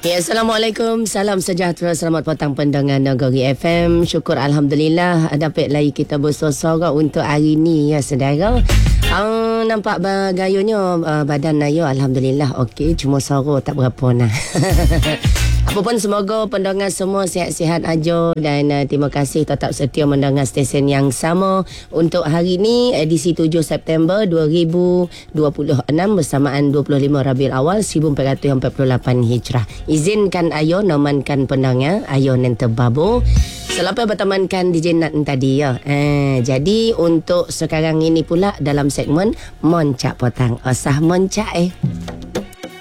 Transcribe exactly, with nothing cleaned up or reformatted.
Ya, Assalamualaikum. Salam sejahtera. Selamat petang pendengar Negeri F M. Syukur Alhamdulillah dapat lagi kita bersosor untuk hari ni ya saudara. Uh, nampak gayanya uh, badan saya Alhamdulillah okey. Cuma sorok tak berapa nah. Apa pun semoga pendengar semua sihat-sihat aja dan uh, terima kasih tetap setia mendengar stesen yang sama untuk hari ini edisi tujuh September dua ribu dua puluh enam bersamaan dua puluh lima Rabiul Awal seribu empat ratus empat puluh lapan Hijrah. Izinkan ayo nomankan pendengar ayo nente babo selepas bertemankan D J Nat tadi ya. Eh, jadi untuk sekarang ini pula dalam segmen Moncak Potang. Osah moncak eh.